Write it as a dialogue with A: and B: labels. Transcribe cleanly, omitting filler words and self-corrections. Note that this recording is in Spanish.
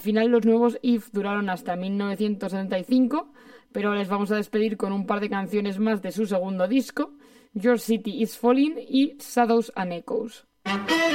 A: final los nuevos If duraron hasta 1975, pero les vamos a despedir con un par de canciones más de su segundo disco, Your City is Falling y Shadows and Echoes.